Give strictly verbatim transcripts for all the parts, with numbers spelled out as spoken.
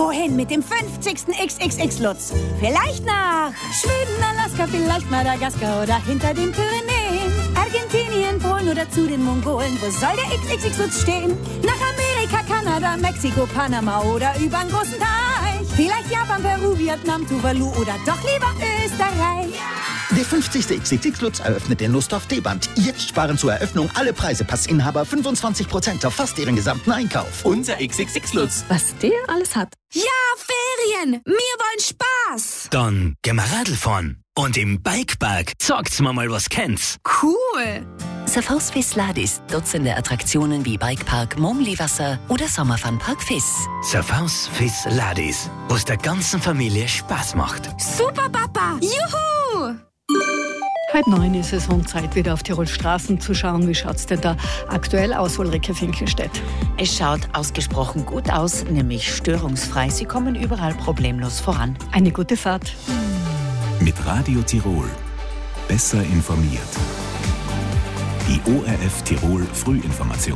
Wohin mit dem fünfzigsten X X X-Lutz? Vielleicht nach Schweden, Alaska, vielleicht Madagaskar oder hinter den Pyrenäen. Argentinien, Polen oder zu den Mongolen. Wo soll der X X X-Lutz stehen? Nach Amerika, Kanada, Mexiko, Panama oder übern großen Teich. Vielleicht Japan, Peru, Vietnam, Tuvalu oder doch lieber Österreich. Der fünfzigste X X X-Lutz eröffnet in Lust auf D-Band. Jetzt sparen zur Eröffnung alle Preisepassinhaber fünfundzwanzig Prozent auf fast ihren gesamten Einkauf. Unser X X X-Lutz. Was der alles hat. Ja, Ferien! Wir wollen Spaß! Dann gehen wir Radl fahren. Und im Bikepark sagt's mir mal, was kennt's. Cool! Surfaus Fiss Ladis, Dutzende Attraktionen wie Bikepark Momliwasser oder Sommerfunpark Fiss. Surfaus Fiss Ladis, was der ganzen Familie Spaß macht. Super, Papa! Juhu! Halb neun ist es und Zeit, wieder auf Tirol Straßen zu schauen. Wie schaut's denn da aktuell aus, Ulrike Finkelstedt? Es schaut ausgesprochen gut aus, nämlich störungsfrei. Sie kommen überall problemlos voran. Eine gute Fahrt. Mit Radio Tirol. Besser informiert. Die O R F Tirol Frühinformation.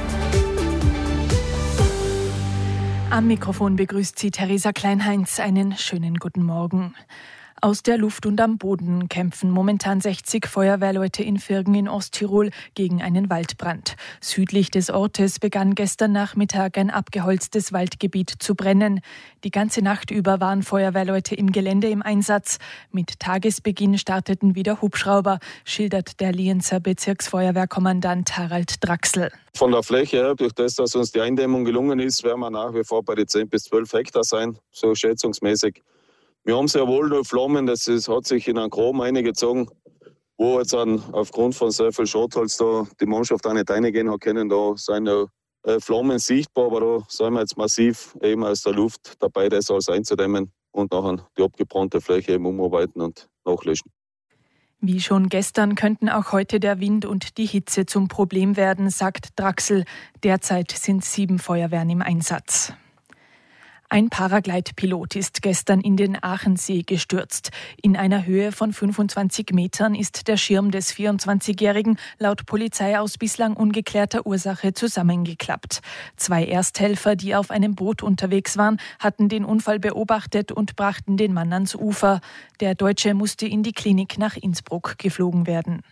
Am Mikrofon begrüßt sie Theresa Kleinheinz. Einen schönen guten Morgen. Aus der Luft und am Boden kämpfen momentan sechzig Feuerwehrleute in Virgen in Osttirol gegen einen Waldbrand. Südlich des Ortes begann gestern Nachmittag ein abgeholztes Waldgebiet zu brennen. Die ganze Nacht über waren Feuerwehrleute im Gelände im Einsatz. Mit Tagesbeginn starteten wieder Hubschrauber, schildert der Lienzer Bezirksfeuerwehrkommandant Harald Draxl. Von der Fläche her, durch das, dass uns die Eindämmung gelungen ist, werden wir nach wie vor bei den zehn bis zwölf Hektar sein, so schätzungsmäßig. Wir haben sehr wohl nur Flammen, das ist, hat sich in einen Graben eingezogen, wo jetzt an, aufgrund von sehr viel Schotholz da die Mannschaft auch nicht reingehen hat können. Da sind ja äh, Flammen sichtbar, aber da sind wir jetzt massiv eben aus der Luft dabei, das alles einzudämmen und nachher die abgebrannte Fläche eben umarbeiten und nachlöschen. Wie schon gestern könnten auch heute der Wind und die Hitze zum Problem werden, sagt Draxl. Derzeit sind sieben Feuerwehren im Einsatz. Ein Paraglide-Pilot ist gestern in den Aachensee gestürzt. In einer Höhe von fünfundzwanzig Metern ist der Schirm des vierundzwanzigjährigen laut Polizei aus bislang ungeklärter Ursache zusammengeklappt. Zwei Ersthelfer, die auf einem Boot unterwegs waren, hatten den Unfall beobachtet und brachten den Mann ans Ufer. Der Deutsche musste in die Klinik nach Innsbruck geflogen werden.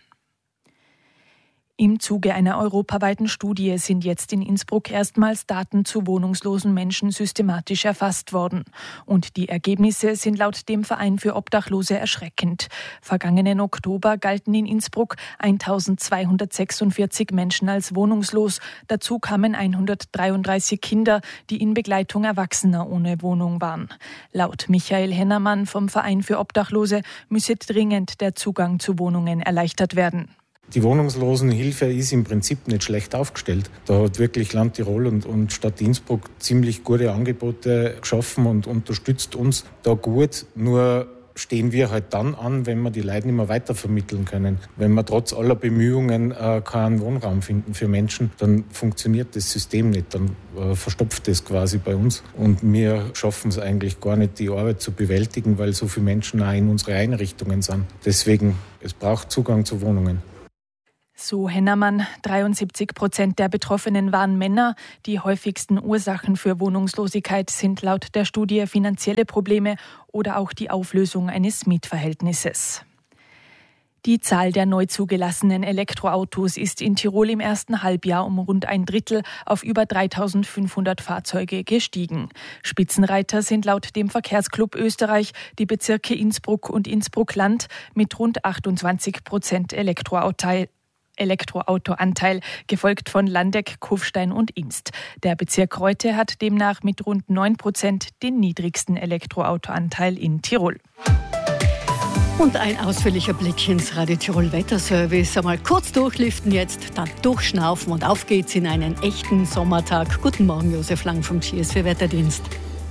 Im Zuge einer europaweiten Studie sind jetzt in Innsbruck erstmals Daten zu wohnungslosen Menschen systematisch erfasst worden. Und die Ergebnisse sind laut dem Verein für Obdachlose erschreckend. Vergangenen Oktober galten in Innsbruck eintausendzweihundertsechsundvierzig Menschen als wohnungslos. Dazu kamen hundertdreiunddreißig Kinder, die in Begleitung Erwachsener ohne Wohnung waren. Laut Michael Hennermann vom Verein für Obdachlose müsse dringend der Zugang zu Wohnungen erleichtert werden. Die Wohnungslosenhilfe ist im Prinzip nicht schlecht aufgestellt. Da hat wirklich Land Tirol und, und Stadt Innsbruck ziemlich gute Angebote geschaffen und unterstützt uns da gut. Nur stehen wir halt dann an, wenn wir die Leute nicht mehr weitervermitteln können. Wenn wir trotz aller Bemühungen äh, keinen Wohnraum finden für Menschen, dann funktioniert das System nicht. Dann äh, verstopft es quasi bei uns. Und wir schaffen es eigentlich gar nicht, die Arbeit zu bewältigen, weil so viele Menschen auch in unsere Einrichtungen sind. Deswegen, es braucht Zugang zu Wohnungen. So Hennermann, dreiundsiebzig Prozent der Betroffenen waren Männer. Die häufigsten Ursachen für Wohnungslosigkeit sind laut der Studie finanzielle Probleme oder auch die Auflösung eines Mietverhältnisses. Die Zahl der neu zugelassenen Elektroautos ist in Tirol im ersten Halbjahr um rund ein Drittel auf über dreitausendfünfhundert Fahrzeuge gestiegen. Spitzenreiter sind laut dem Verkehrsclub Österreich die Bezirke Innsbruck und Innsbruck-Land mit rund achtundzwanzig Prozent Elektroauto. Elektroautoanteil, gefolgt von Landeck, Kufstein und Imst. Der Bezirk Reute hat demnach mit rund neun Prozent den niedrigsten Elektroautoanteil in Tirol. Und ein ausführlicher Blick ins Radio Tirol Wetterservice. Einmal kurz durchlüften jetzt, dann durchschnaufen und auf geht's in einen echten Sommertag. Guten Morgen, Josef Lang vom G S W Wetterdienst.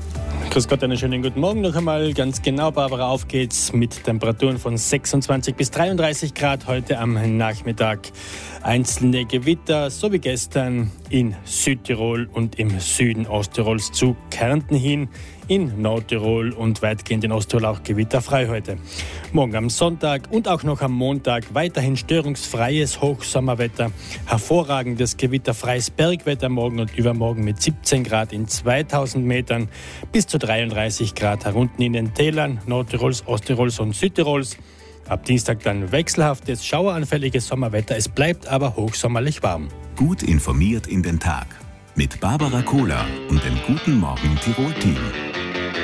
Grüß Gott, einen schönen guten Morgen noch einmal. Ganz genau, Barbara, auf geht's mit Temperaturen von sechsundzwanzig bis dreiunddreißig Grad heute am Nachmittag. Einzelne Gewitter, so wie gestern in Südtirol und im Süden Osttirols zu Kärnten hin. In Nordtirol und weitgehend in Osttirol auch gewitterfrei heute. Morgen am Sonntag und auch noch am Montag weiterhin störungsfreies Hochsommerwetter. Hervorragendes gewitterfreies Bergwetter morgen und übermorgen mit siebzehn Grad in zweitausend Metern bis zu dreiunddreißig Grad herunten in den Tälern Nordtirols, Osttirols und Südtirols. Ab Dienstag dann wechselhaftes, schaueranfälliges Sommerwetter. Es bleibt aber hochsommerlich warm. Gut informiert in den Tag mit Barbara Kohler und dem Guten Morgen Tirol-Team.